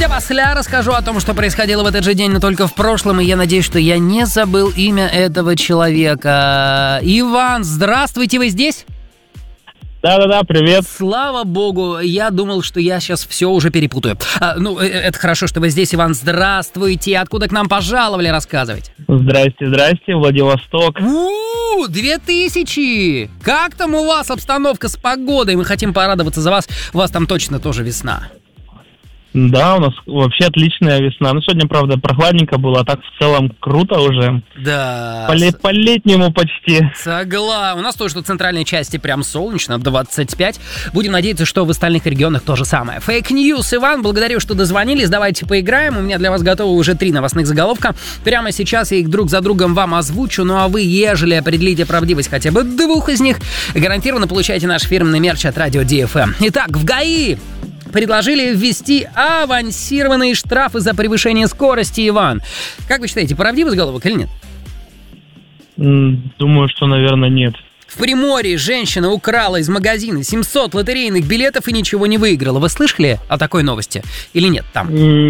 Чуть опосля расскажу о том, что происходило в этот же день, но только в прошлом, и я надеюсь, что я не забыл имя этого человека. Иван, здравствуйте, вы здесь? Да-да-да, привет. Слава богу, я думал, что я сейчас все уже перепутаю. Это хорошо, что вы здесь, Иван, здравствуйте. Откуда к нам пожаловали, рассказывать? Здрасте, Владивосток. 2000! Как там у вас обстановка с погодой? Мы хотим порадоваться за вас. У вас там точно тоже весна. Да, у нас вообще отличная весна. Ну, сегодня, правда, прохладненько было, а так в целом круто уже. Да. По-летнему почти. Согласен. У нас тоже в центральной части прям солнечно, 25. Будем надеяться, что в остальных регионах то же самое. Фейк-ньюс, Иван, благодарю, что дозвонились. Давайте поиграем. У меня для вас готовы уже 3 новостных заголовка. Прямо сейчас я их друг за другом вам озвучу. Ну а вы, ежели определите правдивость хотя бы 2 из них, гарантированно получаете наш фирменный мерч от радио DFM. Итак, в ГАИ предложили ввести авансированные штрафы за превышение скорости, Иван. Как вы считаете, правдивый заголовок или нет? Думаю, что, наверное, нет. В Приморье женщина украла из магазина 700 лотерейных билетов и ничего не выиграла. Вы слышали о такой новости? Или нет там?